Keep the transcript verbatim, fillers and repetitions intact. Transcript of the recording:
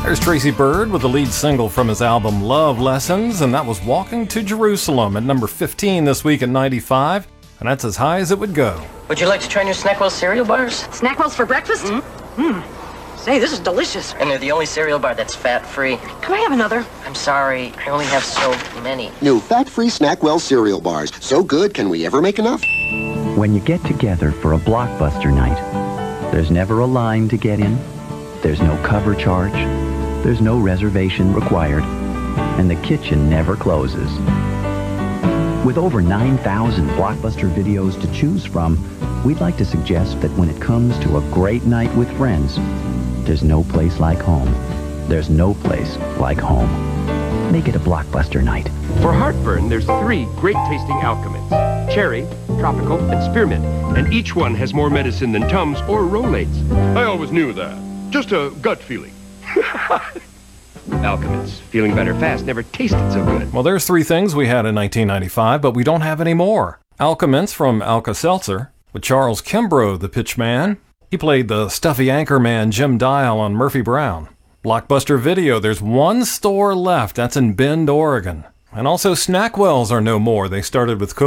There's Tracy Byrd with the lead single from his album Love Lessons, and that was Walking to Jerusalem at number fifteen this week at ninety-five, and that's as high as it would go. Would you like to try new Snackwell cereal bars? Snackwells for breakfast? Mmm. Say, this is delicious. And they're the only cereal bar that's fat-free. Can I have another? I'm sorry, I only have so many. New fat-free Snackwell cereal bars. So good, can we ever make enough? When you get together for a Blockbuster night, there's never a line to get in, there's no cover charge, there's no reservation required, and the kitchen never closes. With over nine thousand Blockbuster videos to choose from, we'd like to suggest that when it comes to a great night with friends, there's no place like home. There's no place like home. Make it a Blockbuster night. For heartburn, there's three great-tasting Alka-Mints: cherry, tropical, and spearmint. And each one has more medicine than Tums or Rolaids. I always knew that. Just a gut feeling. Alka-Mints. Feeling better fast never tasted so good. Well, there's three things we had in nineteen ninety-five, but we don't have any more. Alka-Mints from Alka-Seltzer, with Charles Kimbrough, the pitchman. He played the stuffy anchorman Jim Dial on Murphy Brown. Blockbuster Video, there's one store left. That's in Bend, Oregon. And also Snackwells are no more. They started with